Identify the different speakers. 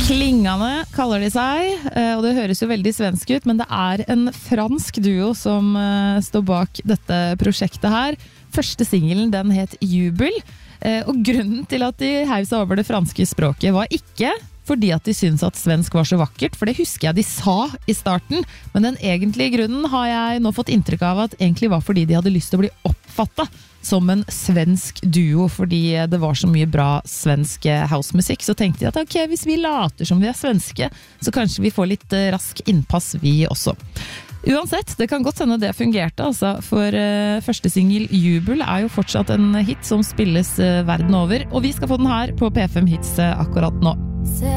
Speaker 1: Klingende kaller de seg, og det høres jo veldig svensk ut, men det en fransk duo som står bak dette prosjektet her. Første singelen, den het Jubel, og grunnen til at de heiv seg over det franske språket var ikke fordi at de syntes at svensk var så vakkert, for det husker jeg de sa i starten, men den egentlige grunnen har jeg nå fått inntrykk av at egentlig var fordi de hadde lyst til å bli oppfattet som en svensk duo, fordi det var så mye bra svensk housemusikk, så tenkte de at ok, hvis vi later som vi svenske, så kanskje vi får litt rask innpass vi også. Uansett, det kan godt hende det fungerte, altså, for første singel Jubel jo fortsatt en hit som spilles verden over, og vi skal få den her på P5 Hits akkurat nå.